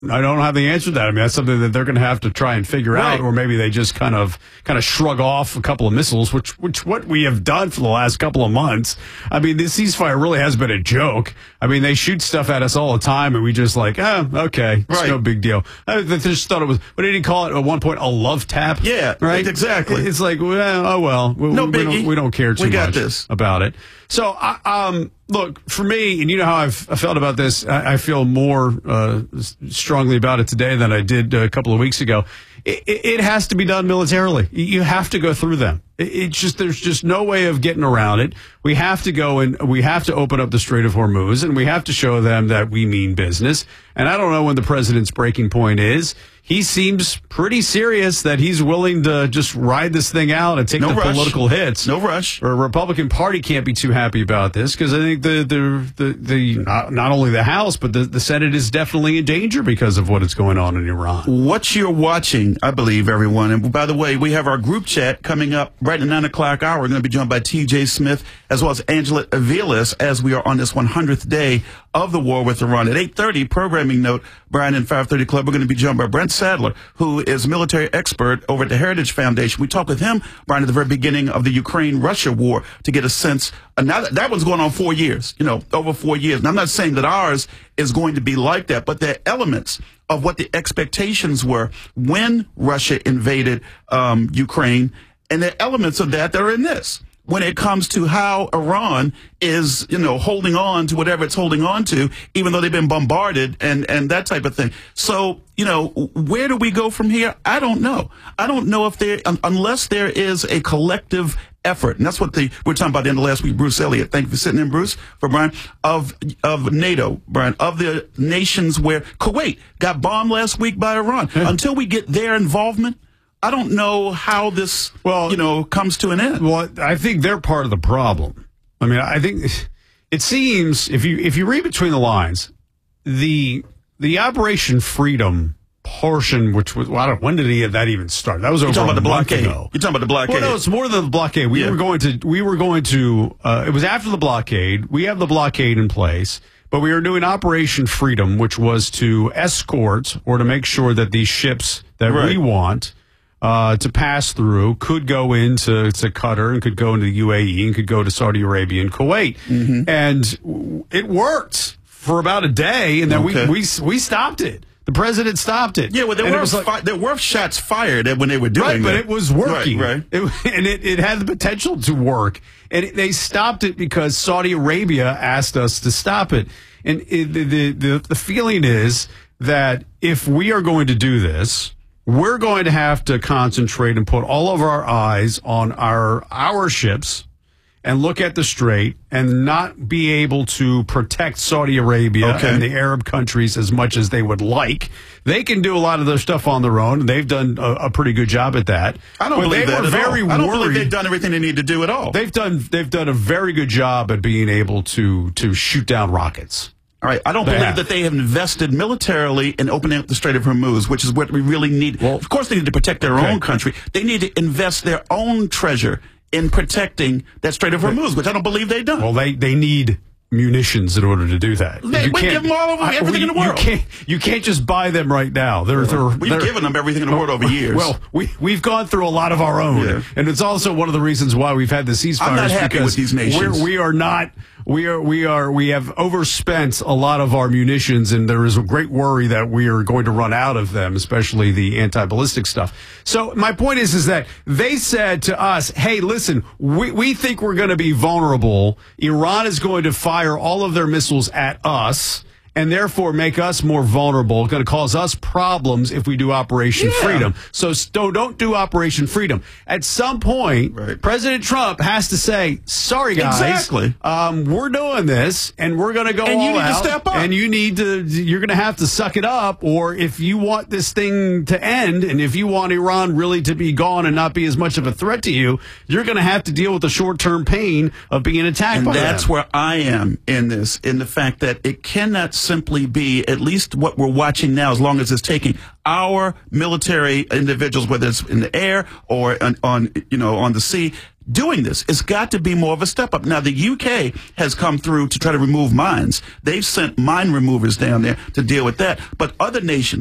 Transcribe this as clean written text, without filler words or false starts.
I don't have the answer to that. I mean, that's something that they're going to have to try and figure out, or maybe they just kind of shrug off a couple of missiles, which what we have done for the last couple of months. I mean, this ceasefire really has been a joke. I mean, they shoot stuff at us all the time, and we just like, okay, it's no big deal. They just thought it was, what did he call it at one point? A love tap? Yeah, right. Exactly. It's like, well, we don't care too much about it. So, look, for me, and you know how I felt about this, I feel more strongly about it today than I did a couple of weeks ago. It has to be done militarily. You have to go through them. There's just no way of getting around it. We have to go and we have to open up the Strait of Hormuz, and we have to show them that we mean business. And I don't know when the president's breaking point is. He seems pretty serious that he's willing to just ride this thing out and take political hits. No rush. The Republican Party can't be too happy about this because I think not only the House but the Senate is definitely in danger because of what is going on in Iran. What you're watching, I believe, everyone. And by the way, we have our group chat coming up right at 9 o'clock hour. We're going to be joined by T.J. Smith as well as Angela Aviles as we are on this 100th day of the war with Iran. At 8:30, programming note, Brian and 530 Club, we're going to be joined by Brent Sadler, who is a military expert over at the Heritage Foundation. We talked with him, Brian, at the very beginning of the Ukraine-Russia war to get a sense. Now that one's going on 4 years, over 4 years. And I'm not saying that ours is going to be like that, but there are elements of what the expectations were when Russia invaded Ukraine, and there are elements of that are in this. When it comes to how Iran is, holding on to whatever it's holding on to, even though they've been bombarded and that type of thing. So, where do we go from here? I don't know. I don't know if unless there is a collective effort, and that's what we were talking about at the end of last week. Bruce Elliott, thank you for sitting in, Bruce, for Brian, of NATO, Brian, of the nations where Kuwait got bombed last week by Iran. Until we get their involvement, I don't know how this, comes to an end. Well, I think they're part of the problem. I mean, I think it seems, if you read between the lines, the Operation Freedom portion, which was, when did that even start? That was over a month ago. You're talking about the blockade. Well, no, it's more than the blockade. We were going to, it was after the blockade. We have the blockade in place. But we were doing Operation Freedom, which was to escort or to make sure that these ships that we want to pass through could go into Qatar and could go into the UAE and could go to Saudi Arabia and Kuwait. Mm-hmm. And it worked for about a day, and then we stopped it. The president stopped it. Yeah, well, there were shots fired when they were doing but it was working. Right. It had the potential to work. And they stopped it because Saudi Arabia asked us to stop it. And the feeling is that if we are going to do this, we're going to have to concentrate and put all of our eyes on our ships and look at the strait and not be able to protect Saudi Arabia and the Arab countries as much as they would like. They can do a lot of their stuff on their own. They've done a pretty good job at that. I don't believe that at all. I don't believe they've done everything they need to do at all. They've done a very good job at being able to shoot down rockets. All right, I don't believe that they have invested militarily in opening up the Strait of Hormuz, which is what we really need. Well, of course, they need to protect their own country. They need to invest their own treasure in protecting that Strait of Hormuz, which I don't believe they've done. Well, they need munitions in order to do that. We give them all everything in the world. You can't just buy them right now. We've given them everything in the world over years. Well, we've gone through a lot of our own, and it's also one of the reasons why we've had the ceasefires. I'm not happy with these nations. We have overspent a lot of our munitions, and there is a great worry that we are going to run out of them, especially the anti-ballistic stuff. So my point is that they said to us, hey, listen, we think we're going to be vulnerable. Iran is going to fire all of their missiles at us and therefore make us more vulnerable, going to cause us problems if we do Operation Freedom. So don't do Operation Freedom. At some point, President Trump has to say, sorry, guys. Exactly. We're doing this, and we're going to go all out. And you need to step up. And you're going to have to suck it up, or if you want this thing to end, and if you want Iran really to be gone and not be as much of a threat to you, you're going to have to deal with the short-term pain of being attacked by them. And that's where I am in this, in the fact that it cannot simply be, at least what we're watching now, as long as it's taking our military individuals, whether it's in the air or on the sea, doing this. It's got to be more of a step up. Now, the UK has come through to try to remove mines. They've sent mine removers down there to deal with that. But other nations,